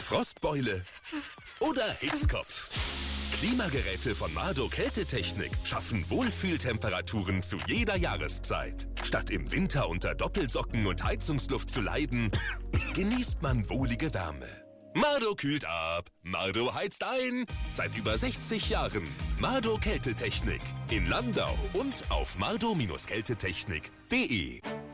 Frostbeule oder Hitzkopf? Klimageräte von Mardo Kältetechnik schaffen Wohlfühltemperaturen zu jeder Jahreszeit. Statt im Winter unter Doppelsocken und Heizungsluft zu leiden, genießt man wohlige Wärme. Mardo kühlt ab, Mardo heizt ein. Seit über 60 Jahren. Mardo Kältetechnik in Landau und auf mardo-kältetechnik.de.